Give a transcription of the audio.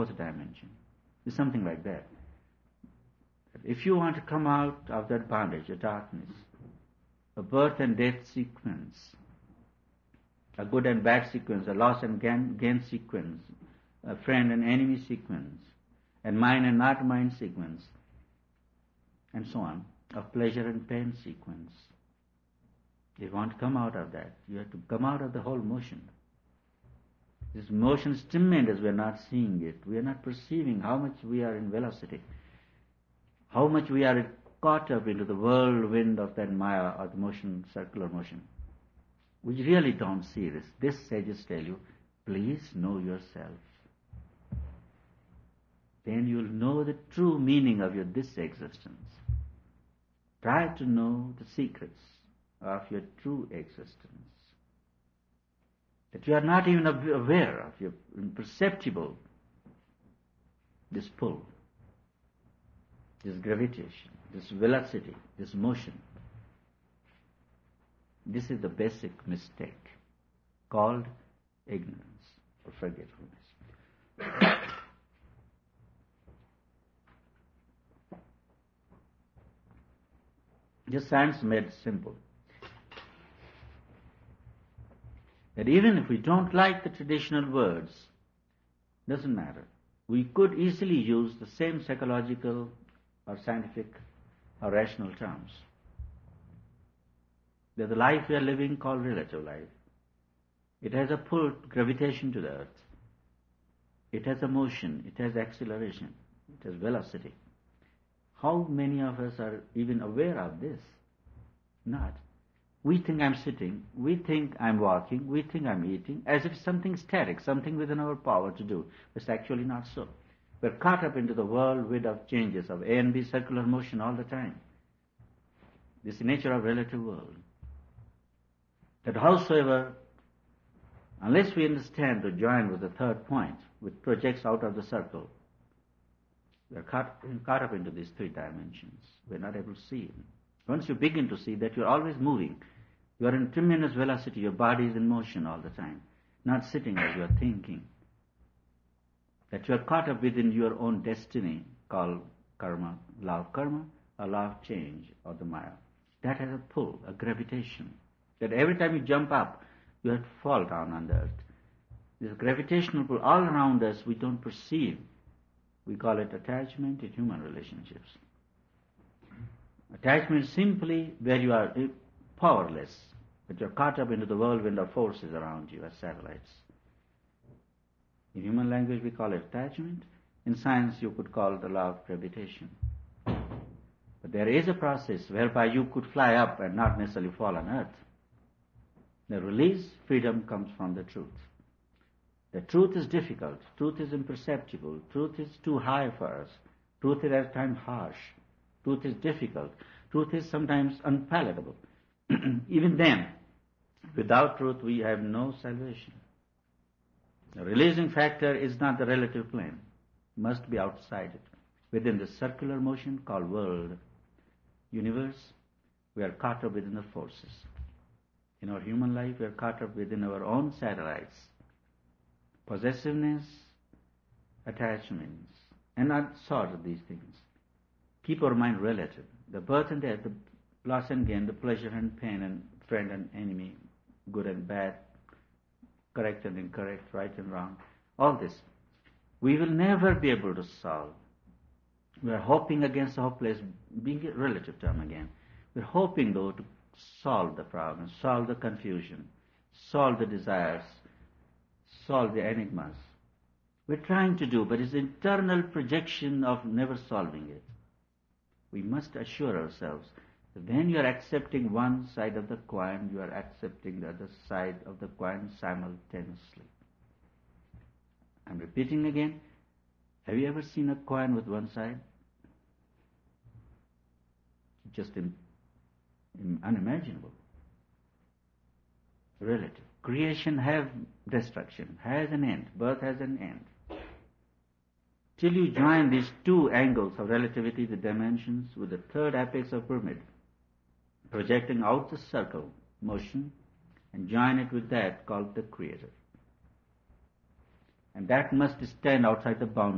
fourth dimension. It's something like that. If you want to come out of that bondage, a darkness, a birth and death sequence, a good and bad sequence, a loss and gain sequence, a friend and enemy sequence, and mine and not mine sequence, and so on, a pleasure and pain sequence. If you want to come out of that, you have to come out of the whole motion. This motion is tremendous. We are not seeing it. We are not perceiving how much we are in velocity, how much we are caught up into the whirlwind of that maya or the motion, circular motion. We really don't see this. This sages tell you, please know yourself. Then you'll know the true meaning of your this existence. Try to know the secrets of your true existence. That you are not even aware of your imperceptible, this pull, this gravitation, this velocity, this motion. This is the basic mistake called ignorance or forgetfulness. Just science made it simple. That even if we don't like the traditional words, doesn't matter. We could easily use the same psychological or scientific or rational terms. That the life we are living called relative life. It has a pull, gravitation to the earth. It has a motion, it has acceleration, it has velocity. How many of us are even aware of this? Not. We think I'm sitting, we think I'm walking, we think I'm eating, as if something static, something within our power to do. It's actually not so. We're caught up into the whirlwind of changes, of A and B circular motion all the time. This is the nature of relative world. That howsoever, unless we understand to join with the third point, which projects out of the circle, we are caught up into these three dimensions. We're not able to see it. Once you begin to see that you're always moving, you are in tremendous velocity, your body is in motion all the time, not sitting as you are thinking. That you are caught up within your own destiny called karma, law of karma, or law of change, or the maya. That has a pull, a gravitation. That every time you jump up, you have to fall down on the earth. This gravitational pull all around us we don't perceive. We call it attachment in human relationships. Attachment is simply where you are powerless, but you're caught up into the whirlwind of forces around you as satellites. In human language we call it attachment. In science you could call it the law of gravitation. But there is a process whereby you could fly up and not necessarily fall on earth. The release, freedom comes from the truth. The truth is difficult. Truth is imperceptible. Truth is too high for us. Truth is at times harsh. Truth is difficult. Truth is sometimes unpalatable. Even then, without truth we have no salvation. The releasing factor is not the relative plane. It must be outside it. Within the circular motion called world, universe, we are caught up within the forces. In our human life, we are caught up within our own satellites. Possessiveness, attachments, and not sort of these things. Keep our mind relative. The birth and death, the loss and gain, the pleasure and pain, and friend and enemy, good and bad, correct and incorrect, right and wrong, all this, we will never be able to solve. We are hoping against the hopeless, being a relative term again. We are hoping, though, to solve the problem, solve the confusion, solve the desires, solve the enigmas. We're trying to do, but it's internal projection of never solving it. We must assure ourselves that when you are accepting one side of the coin, you are accepting the other side of the coin simultaneously. I'm repeating again. Have you ever seen a coin with one side? Just unimaginable. Relative. Creation has destruction, has an end. Birth has an end. Till you join these two angles of relativity, the dimensions, with the third apex of pyramid, projecting out the circle, motion, and join it with that called the Creator. And that must stand outside the boundary.